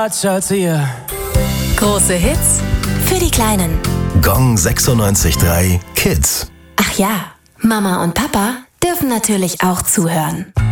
Schatz, Schatzier. Große Hits für die Kleinen. Gong 96.3 Kids. Ach ja, Mama und Papa dürfen natürlich auch zuhören.